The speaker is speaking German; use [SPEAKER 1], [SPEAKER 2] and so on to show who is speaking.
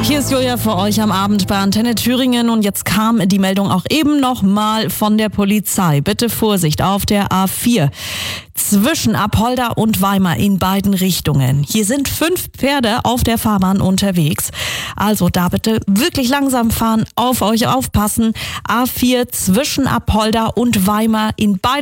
[SPEAKER 1] Hier ist Julia für euch am Abend bei Antenne Thüringen und jetzt kam die Meldung auch eben noch mal von der Polizei. Bitte Vorsicht auf der A4 zwischen Apolda und Weimar in beiden Richtungen. Hier sind 5 Pferde auf der Fahrbahn unterwegs. Also da bitte wirklich langsam fahren, auf euch aufpassen. A4 zwischen Apolda und Weimar in beiden